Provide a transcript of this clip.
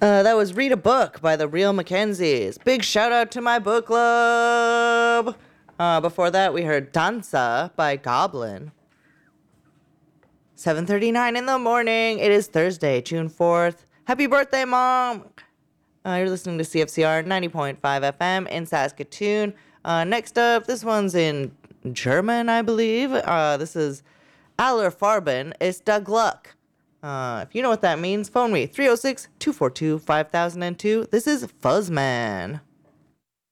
That was Read a Book by the Real Mackenzies. Big shout out to my book club. Before that, we heard Danza by Goblin. 7:39 in the morning. It is Thursday, June 4th. Happy birthday, Mom! You're listening to CFCR 90.5 FM in Saskatoon. Next up, this one's in German, I believe. This is Aller Farben ist da Gluck. If you know what that means, phone me 306-242-5002. This is Fuzzman.